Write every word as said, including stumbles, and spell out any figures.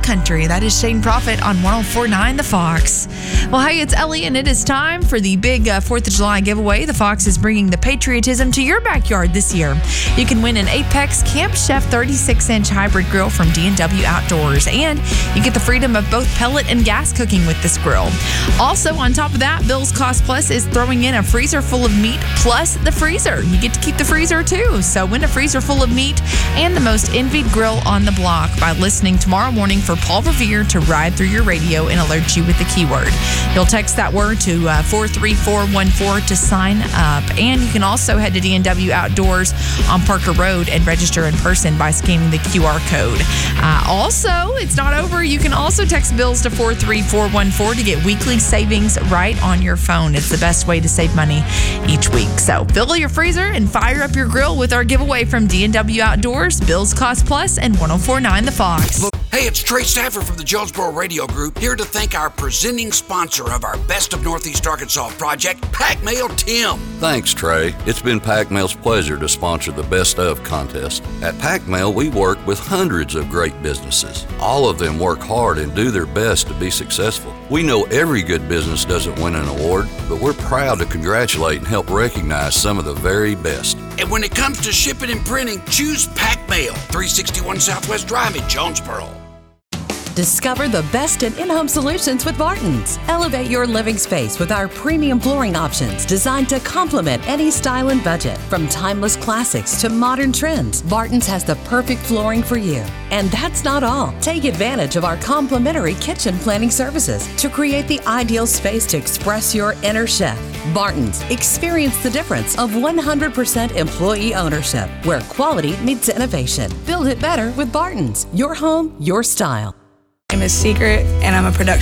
country. That is Shane Prophet on one oh four point nine The Fox. Well, hey, it's Ellie, and it is time for the big uh, fourth of July giveaway. The Fox is bringing the patriotism to your backyard this year. You can win an Apex Camp Chef thirty-six inch hybrid grill from D and W Outdoors, and you get the freedom of both pellet and gas cooking with this grill. Also, on top of that, Bill's Cost Plus is throwing in a freezer full of meat plus the freezer. You get to keep the freezer too. So win a freezer full of meat and the most envied grill on the block by listening tomorrow morning for Paul Revere to ride through your radio and alert you with the keyword. You'll text that word to uh, four three four one four to sign up. And you can also head to D and W Outdoors on Parker Road and register in person by scanning the Q R code. Uh, also, it's not over. You can also text Bills to four three four one four to get weekly savings right on your phone. It's the best way to save money each week. So fill your freezer and fire up your grill with our giveaway from D and W Outdoors, Bill's Cost Plus, and one oh four point nine The Fox. Hey, it's Trey Stafford from the Jonesboro Radio Group, here to thank our presenting sponsor of our Best of Northeast Arkansas project, Pac Mail Tim. Thanks, Trey. It's been Pac Mail's pleasure to sponsor the Best Of contest. At Pac Mail, we work with hundreds of great businesses. All of them work hard and do their best to be successful. We know every good business doesn't win an award, but we're proud to congratulate and help recognize some of the very best. And when it comes to shipping and printing, choose Pac Mail, three sixty-one Southwest Drive in Jonesboro. Discover the best in in-home solutions with Barton's. Elevate your living space with our premium flooring options designed to complement any style and budget. From timeless classics to modern trends, Barton's has the perfect flooring for you. And that's not all. Take advantage of our complimentary kitchen planning services to create the ideal space to express your inner chef. Barton's. Experience the difference of one hundred percent employee ownership, where quality meets innovation. Build it better with Barton's. Your home, your style. My name is Secret, and I'm a production